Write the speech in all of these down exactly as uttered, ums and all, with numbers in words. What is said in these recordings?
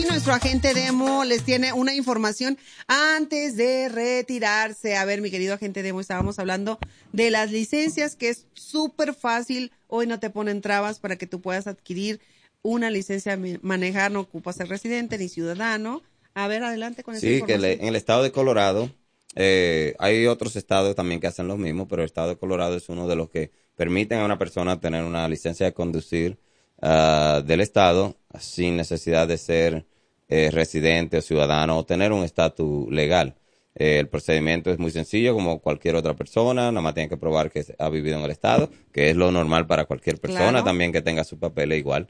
Nuestro agente Demo les tiene una información antes de retirarse. A ver, mi querido agente Demo, estábamos hablando de las licencias, que es súper fácil. Hoy no te ponen trabas para que tú puedas adquirir una licencia de manejar. No ocupas ser residente ni ciudadano. A ver, adelante con esa Sí, información. que le, en el estado de Colorado, eh, hay otros estados también que hacen lo mismo, pero el estado de Colorado es uno de los que permiten a una persona tener una licencia de conducir uh, del estado sin necesidad de ser Eh, residente o ciudadano o tener un estatus legal. Eh, el procedimiento es muy sencillo, como cualquier otra persona, nada más tiene que probar que ha vivido en el estado, que es lo normal para cualquier persona, Claro. también que tenga su papel igual,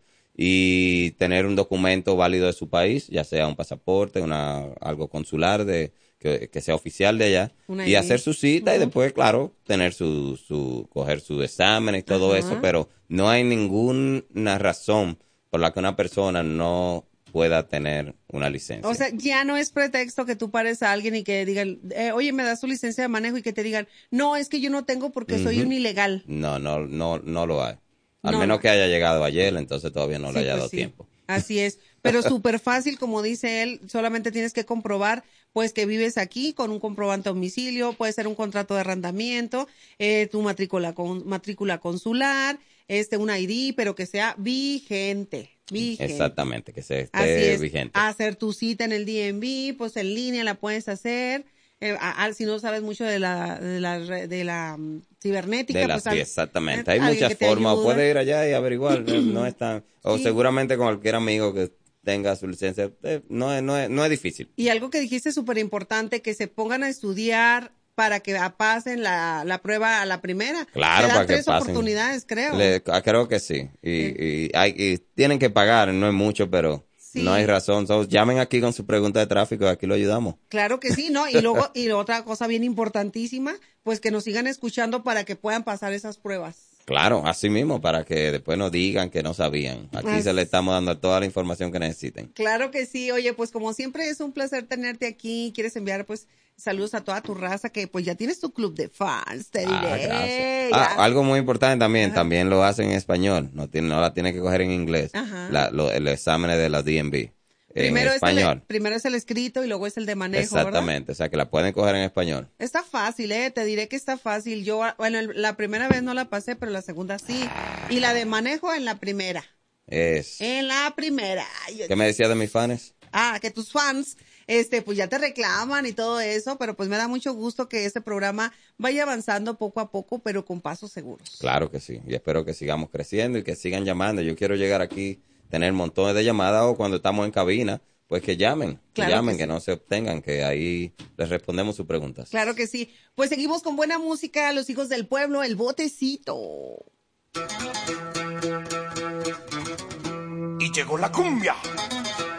y tener un documento válido de su país, ya sea un pasaporte, una algo consular de que, que sea oficial de allá, Una y I D. hacer su cita. Uh-huh. Y después, claro, tener su, su coger su examen y todo Ajá. eso, pero no hay ninguna razón por la que una persona no pueda tener una licencia. O sea, ya no es pretexto que tú pares a alguien y que digan, eh, oye, ¿me das tu licencia de manejo? Y que te digan, no, es que yo no tengo porque uh-huh. soy un ilegal. No, no, no, no lo hay. Al no, menos no. que haya llegado ayer, entonces todavía no sí, le haya pues dado sí. tiempo. Así es. Pero súper fácil, como dice él, solamente tienes que comprobar pues que vives aquí con un comprobante de domicilio, puede ser un contrato de arrendamiento, eh, tu matrícula con, matrícula consular, este un I D, pero que sea vigente. Vigente. Exactamente, que se Así esté es. vigente. Hacer tu cita en el D M V, pues en línea la puedes hacer. Eh, a, a, si no sabes mucho de la de la, de la um, cibernética, de la, pues sí, al, exactamente. eh, Hay muchas formas. O puede ir allá y averiguar. no, no es tan, o sí. seguramente con cualquier amigo que tenga su licencia, eh, no, es, no, es, no es difícil. Y algo que dijiste súper importante, que se pongan a estudiar para que pasen la, la prueba a la primera. Claro, Te dan para tres que pasen. oportunidades, creo. Le, creo que sí. Y, sí. y, hay, y tienen que pagar, no es mucho, pero sí. no hay razón. So, llamen aquí con su pregunta de tráfico, aquí lo ayudamos. Claro que sí, ¿no? Y luego, y otra cosa bien importantísima, pues que nos sigan escuchando para que puedan pasar esas pruebas. Claro, así mismo, para que después nos digan que no sabían. Aquí así. se le estamos dando toda la información que necesiten. Claro que sí. Oye, pues como siempre es un placer tenerte aquí. Quieres enviar, pues, saludos a toda tu raza, que pues ya tienes tu club de fans, te diré. Ah, gracias. Ah, algo muy importante también, Ajá. también lo hacen en español. No, tiene, no la tiene que coger en inglés. La, lo, el examen de la D M V. Primero en es español. El, primero es el escrito y luego es el de manejo, Exactamente, ¿verdad? O sea que la pueden coger en español. Está fácil, eh, te diré que está fácil. Yo, bueno, la primera vez no la pasé, pero la segunda sí. Y la de manejo en la primera. Es. En la primera. ¿Qué me decía de mis fans? Ah, que tus fans, este, pues ya te reclaman y todo eso, pero pues me da mucho gusto que este programa vaya avanzando poco a poco, pero con pasos seguros. Claro que sí, y espero que sigamos creciendo y que sigan llamando. Yo quiero llegar aquí, tener montones de llamadas, o cuando estamos en cabina, pues que llamen, que claro llamen, que, que sí. no se obtengan, que ahí les respondemos sus preguntas. Claro que sí. Pues seguimos con buena música, Los Hijos del Pueblo, El Botecito. Y llegó la cumbia.